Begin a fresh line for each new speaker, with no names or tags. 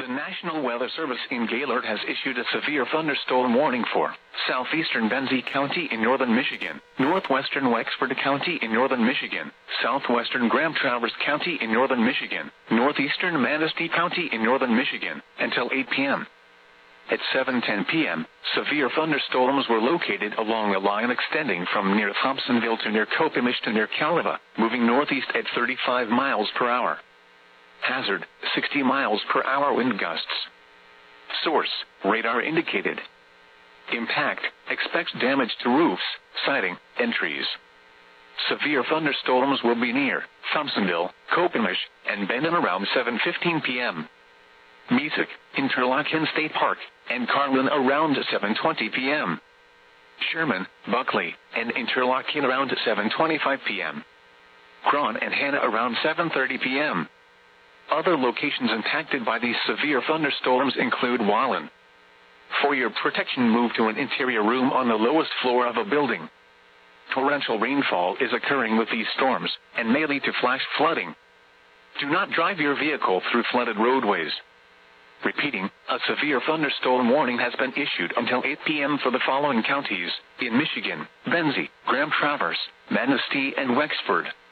The National Weather Service in Gaylord has issued a severe thunderstorm warning for southeastern Benzie County in northern Michigan, northwestern Wexford County in northern Michigan, southwestern Grand Traverse County in northern Michigan, northeastern Manistee County in northern Michigan, until 8 p.m. At 7:10 p.m., severe thunderstorms were located along a line extending from near Thompsonville to near Copemish to near Caliva, moving northeast at 35 miles per hour. Hazard, 60 miles per hour wind gusts. Source, radar indicated. Impact, expects damage to roofs, siding, and trees. Severe thunderstorms will be near Thompsonville, Copemish, and Benham around 7:15 p.m. Music, Interlachen State Park, and Carlin around 7:20 p.m. Sherman, Buckley, and Interlachen around 7:25 p.m. Cron and Hannah around 7:30 p.m. Other locations impacted by these severe thunderstorms include Wallen. For your protection, move to an interior room on the lowest floor of a building. Torrential rainfall is occurring with these storms and may lead to flash flooding. Do not drive your vehicle through flooded roadways. Repeating, a severe thunderstorm warning has been issued until 8 p.m. for the following counties in Michigan: Benzie, Grand Traverse, Manistee, and Wexford.